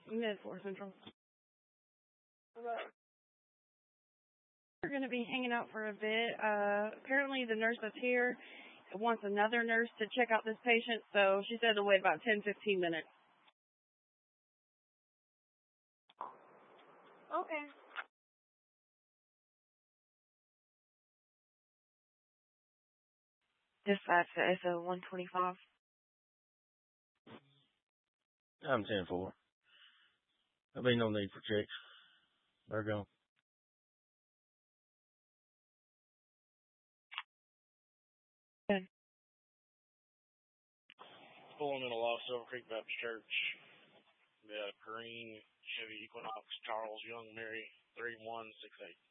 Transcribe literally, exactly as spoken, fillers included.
Mid four Central. We're going to be hanging out for a bit. Uh, apparently the nurse that's here wants another nurse to check out this patient, so she said to wait about ten, fifteen minutes. Okay. Dispatch to S O one twenty-five. I'm ten four. There'll be no need for checks. They're gone. Good. Pulling in a lost Silver Creek Baptist Church. We had a green Chevy Equinox, Charles Young, Mary, three one six eight.